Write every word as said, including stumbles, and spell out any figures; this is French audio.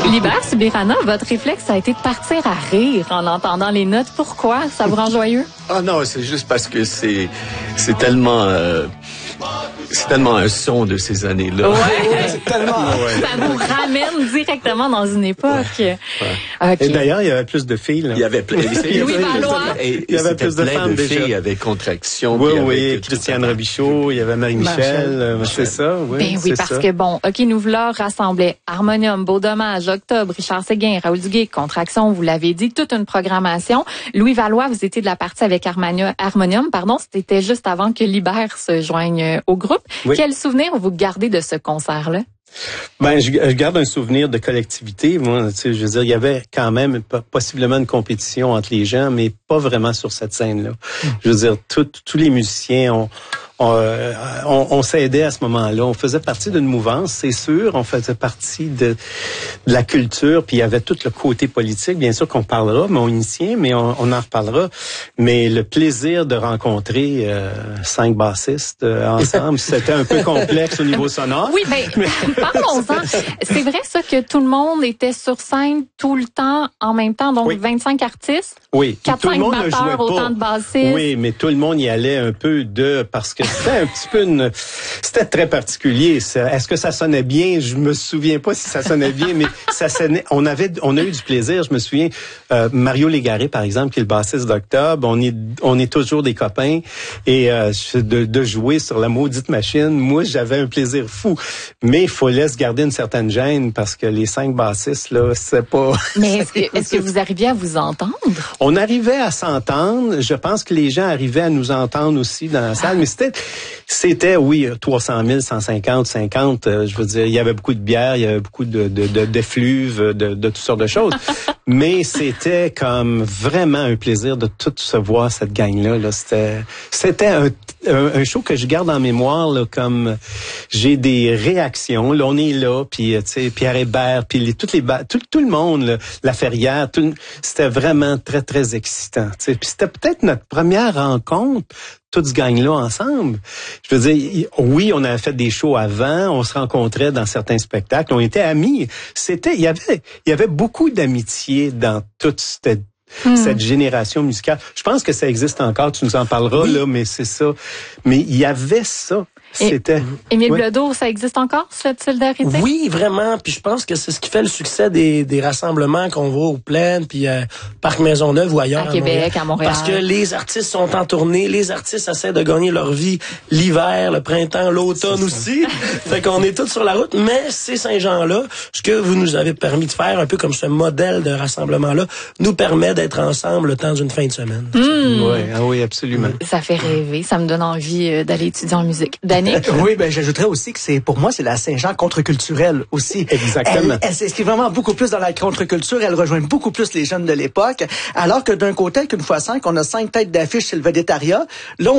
Libère Subirana, votre réflexe a été de partir à rire en entendant les notes. Pourquoi? Ça vous rend joyeux? Ah non, c'est juste parce que c'est c'est tellement euh, c'est tellement un son de ces années-là. Ouais, ouais c'est tellement. Ouais. Ça vous ramène directement dans une époque. Ouais. Ouais. Okay. Et d'ailleurs, il y avait plus de filles. Là. Il y avait plein. Louis Valois. Et, il y avait plus de femmes de filles avec Contraction. Oui, oui. Christiane Robichaud, il y avait Marie-Michel. Euh, c'est ça. Oui, ben oui, parce ça. que bon, OK, nous voilà rassemblés. Harmonium, Beau Dommage, Octobre, Richard Séguin, Raoul Duguay, Contraction, vous l'avez dit, toute une programmation. Louis Valois, vous étiez de la partie avec Harmonium, Harmonium pardon, c'était juste avant que Libère se joigne au groupe. Oui. Quel souvenir vous gardez de ce concert-là? Ben, je, je garde un souvenir de collectivité. Moi, tu sais, je veux dire, il y avait quand même possiblement une compétition entre les gens, mais pas vraiment sur cette scène-là. Mm. Je veux dire, tous les musiciens ont On, on, on s'aidait à ce moment-là. On faisait partie d'une mouvance, c'est sûr. On faisait partie de, de la culture. Puis il y avait tout le côté politique, bien sûr qu'on parlera, mais on initiait, mais on, on en reparlera. Mais le plaisir de rencontrer euh, cinq bassistes euh, ensemble, c'était un peu complexe au niveau sonore. Oui, ben, mais parlons-en. C'est vrai ça que tout le monde était sur scène tout le temps en même temps, donc oui. vingt-cinq artistes. Oui. quatre cinq batteurs, autant de bassistes. Oui, mais tout le monde y allait un peu de parce que c'était un petit peu une, c'était très particulier. Est-ce que ça sonnait bien? Je me souviens pas si ça sonnait bien, mais ça sonnait, on avait, on a eu du plaisir. Je me souviens, euh, Mario Légaré, par exemple, qui est le bassiste d'Octobre. On est, on est toujours des copains et euh, de, de jouer sur la maudite machine. Moi, j'avais un plaisir fou. Mais il fallait se garder une certaine gêne parce que les cinq bassistes, là, c'est pas... Mais est-ce que, est-ce que vous arriviez à vous entendre? On arrivait à s'entendre. Je pense que les gens arrivaient à nous entendre aussi dans la salle, mais c'était, c'était, oui, trois cent mille, cent cinquante, cinquante, euh, je veux dire, il y avait beaucoup de bière, il y avait beaucoup de, de, de, d'effluves, de, de toutes sortes de choses. Mais c'était comme vraiment un plaisir de tout se voir, cette gang-là, là. C'était, c'était un, un, un show que je garde en mémoire, là, comme j'ai des réactions. Là, on est là, puis, tu sais, Pierre Hébert, puis les, toutes les, tout, tout le monde, là, la Ferrière, tout, c'était vraiment très, très excitant, tu sais. Puis c'était peut-être notre première rencontre, toute ce gang-là ensemble. Je veux dire, oui, on avait fait des shows avant, on se rencontrait dans certains spectacles, on était amis. C'était, il y avait, il y avait beaucoup d'amitié dans toute cette, mmh. cette génération musicale. Je pense que ça existe encore, tu nous en parleras, oui. là, mais c'est ça. Mais il y avait ça. C'était. Émile oui. Bledo, ça existe encore, cette solidarité? Oui, vraiment. Puis je pense que c'est ce qui fait le succès des, des rassemblements qu'on voit aux Plaines, puis euh, Parc Maisonneuve ou ailleurs. À Québec, à à Montréal. Parce que les artistes sont en tournée, les artistes essaient de gagner leur vie l'hiver, le printemps, l'automne aussi. Fait qu'on est tous sur la route. Mais ces Saint-Jean-là, ce que vous nous avez permis de faire, un peu comme ce modèle de rassemblement-là, nous permet d'être ensemble le temps d'une fin de semaine. Mmh. Oui, ah oui, absolument. Ça fait rêver. Ça me donne envie d'aller étudier en musique. Oui, ben j'ajouterais aussi que c'est pour moi c'est la Saint-Jean contre-culturelle aussi. Exactement. Elle, elle s'inscrit vraiment beaucoup plus dans la contre-culture, elle rejoint beaucoup plus les jeunes de l'époque, alors que d'un côté qu'une fois cinq, on a cinq têtes d'affiche chez le Vedettariat. Là,